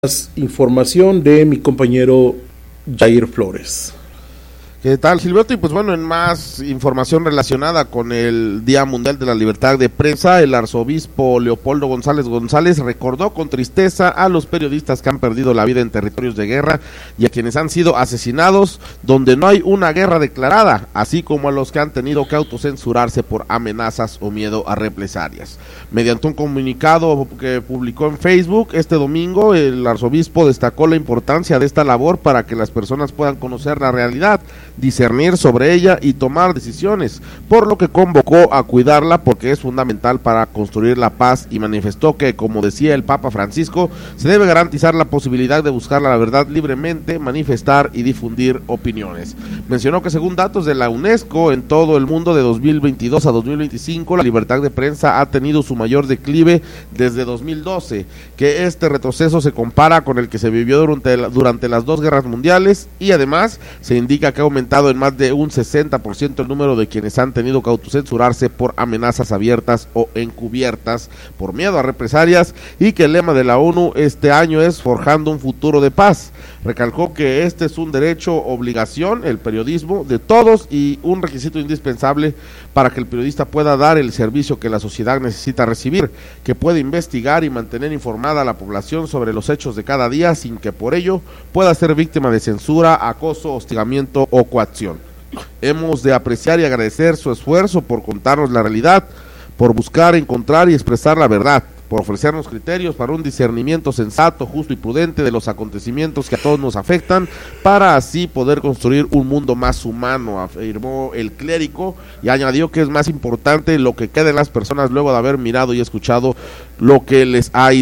Información de mi compañero Jair Flores. ¿Qué tal, Gilberto? Y pues bueno, en más información relacionada con el Día Mundial de la Libertad de Prensa, el arzobispo Leopoldo González recordó con tristeza a los periodistas que han perdido la vida en territorios de guerra y a quienes han sido asesinados donde no hay una guerra declarada, así como a los que han tenido que autocensurarse por amenazas o miedo a represalias. Mediante un comunicado que publicó en Facebook este domingo, el arzobispo destacó la importancia de esta labor para que las personas puedan conocer la realidad, discernir sobre ella y tomar decisiones, por lo que convocó a cuidarla porque es fundamental para construir la paz y manifestó que, como decía el Papa Francisco, se debe garantizar la posibilidad de buscar la verdad libremente, manifestar y difundir opiniones. Mencionó que según datos de la UNESCO, en todo el mundo de 2022 a 2025, la libertad de prensa ha tenido su mayor declive desde 2012, que este retroceso se compara con el que se vivió durante las dos guerras mundiales y además se indica que ha aumentado en más de un 60% el número de quienes han tenido que autocensurarse por amenazas abiertas o encubiertas por miedo a represalias y que el lema de la ONU este año es Forjando un futuro de paz. Recalcó que este es un derecho, obligación, el periodismo, de todos y un requisito indispensable para que el periodista pueda dar el servicio que la sociedad necesita recibir, que puede investigar y mantener informada a la población sobre los hechos de cada día sin que por ello pueda ser víctima de censura, acoso, hostigamiento o coacción. Hemos de apreciar y agradecer su esfuerzo por contarnos la realidad, por buscar, encontrar y expresar la verdad, por ofrecernos criterios para un discernimiento sensato, justo y prudente de los acontecimientos que a todos nos afectan, para así poder construir un mundo más humano, afirmó el clérigo, y añadió que es más importante lo que queda en las personas luego de haber mirado y escuchado lo que les ha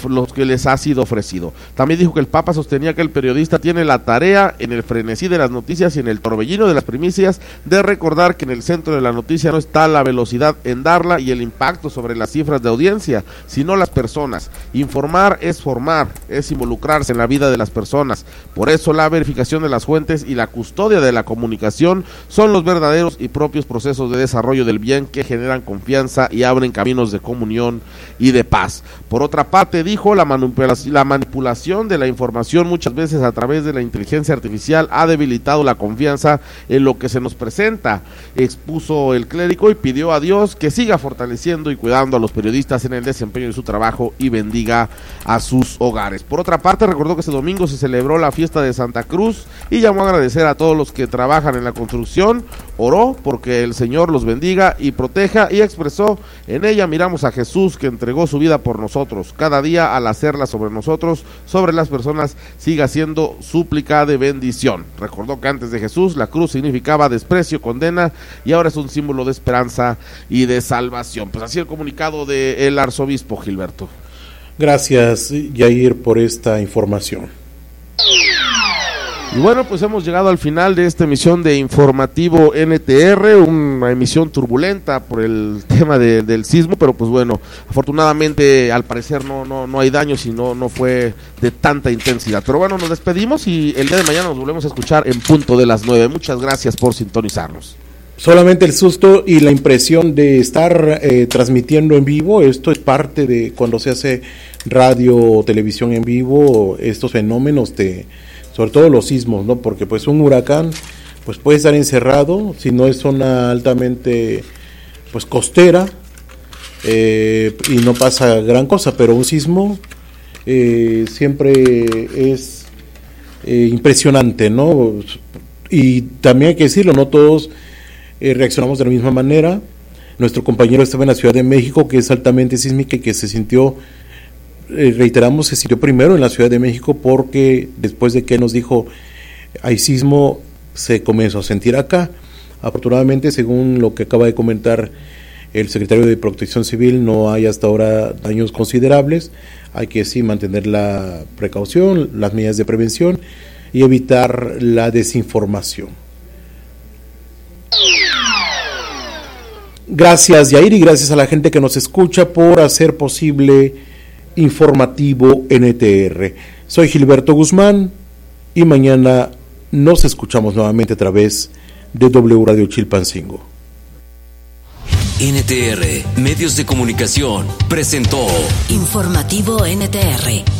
sido ofrecido. También dijo que el Papa sostenía que el periodista tiene la tarea, en el frenesí de las noticias y en el torbellino de las primicias, de recordar que en el centro de la noticia no está la velocidad en darla y el impacto sobre las cifras de audiencia, sino las personas. Informar es formar, es involucrarse en la vida de las personas. Por eso la verificación de las fuentes y la custodia de la comunicación son los verdaderos y propios procesos de desarrollo del bien que generan confianza y abren caminos de comunión y de paz. Por otra parte, dijo, la manipulación de la información muchas veces a través de la inteligencia artificial ha debilitado la confianza en lo que se nos presenta, expuso el clérigo y pidió a Dios que siga fortaleciendo y cuidando a los periodistas en el desempeño de su trabajo y bendiga a sus hogares. Por otra parte, recordó que este domingo se celebró la fiesta de Santa Cruz y llamó a agradecer a todos los que trabajan en la construcción, oró porque el Señor los bendiga y proteja y expresó, en ella miramos a Jesús que entregó su vida por nosotros, cada día al hacerla sobre nosotros, sobre las personas, siga siendo súplica de bendición. Recordó que antes de Jesús la cruz significaba desprecio, condena y ahora es un símbolo de esperanza y de salvación. Pues así el comunicado del arzobispo, Gilberto. Gracias, Jair, por esta información. Y bueno, pues hemos llegado al final de esta emisión de Informativo NTR, una emisión turbulenta por el tema del sismo, pero pues bueno, afortunadamente al parecer no hay daños y no fue de tanta intensidad. Pero bueno, nos despedimos y el día de mañana nos volvemos a escuchar en punto de las 9. Muchas gracias por sintonizarnos. Solamente el susto y la impresión de estar transmitiendo en vivo, esto es parte de cuando se hace radio o televisión en vivo, estos fenómenos sobre todo los sismos, ¿no? Porque pues un huracán pues puede estar encerrado, si no es zona altamente pues costera y no pasa gran cosa, pero un sismo siempre es impresionante, ¿no? Y también hay que decirlo, no todos reaccionamos de la misma manera. Nuestro compañero estaba en la Ciudad de México, que es altamente sísmica y que se sintió, reiteramos, se sintió primero en la Ciudad de México porque después de que nos dijo hay sismo, se comenzó a sentir acá. Afortunadamente, según lo que acaba de comentar el secretario de Protección Civil, no hay hasta ahora daños considerables. Hay que sí mantener la precaución, las medidas de prevención y evitar la desinformación. Gracias, Yair, y gracias a la gente que nos escucha por hacer posible Informativo NTR. Soy Gilberto Guzmán y mañana nos escuchamos nuevamente a través de W Radio Chilpancingo. NTR Medios de Comunicación presentó Informativo NTR.